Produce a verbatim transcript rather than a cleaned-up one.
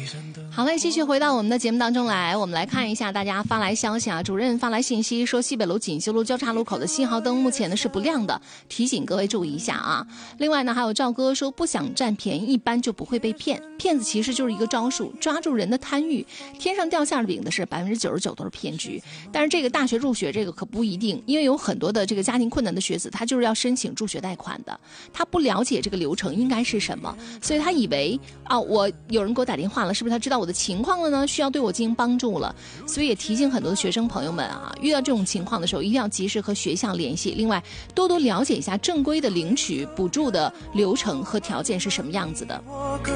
好嘞，继续回到我们的节目当中来，我们来看一下大家发来消息啊。主任发来信息说，西北路锦绣路交叉路口的信号灯目前呢是不亮的，提醒各位注意一下啊。另外呢，还有赵哥说，不想占便宜，一般就不会被骗。骗子其实就是一个招数，抓住人的贪欲，天上掉馅饼的是百分之九十九都是骗局。但是这个大学入学这个可不一定，因为有很多的这个家庭困难的学子，他就是要申请助学贷款的，他不了解这个流程应该是什么，所以他以为啊，我有人给我打电话了，是不是他知道我的情况了呢？需要对我进行帮助了，所以也提醒很多的学生朋友们啊，遇到这种情况的时候，一定要及时和学校联系。另外，多多了解一下正规的领取补助的流程和条件是什么样子的。